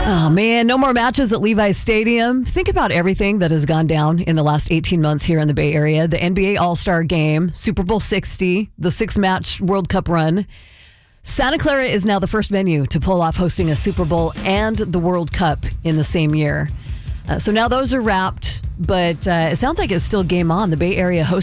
Oh, man, no more matches at Levi's Stadium. Think about everything that has gone down in the last 18 months here in the Bay Area. The NBA All-Star Game, Super Bowl 60, the six-match World Cup run. Santa Clara is now the first venue to pull off hosting a Super Bowl and the World Cup in the same year. So now those are wrapped, but it sounds like it's still game on. The Bay Area hosts